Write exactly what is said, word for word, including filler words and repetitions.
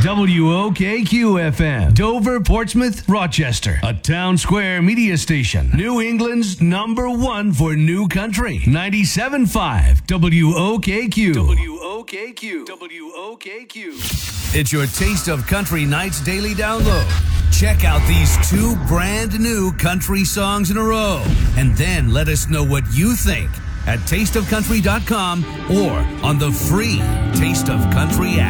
W O K Q F M, Dover, Portsmouth, Rochester, a town square media station. New England's number one for new country. ninety-seven point five W O K Q. W O K Q. W O K Q. It's your Taste of Country Nights daily download. Check out these two brand new country songs in a row, and then let us know what you think at taste of country dot com or on the free Taste of Country app.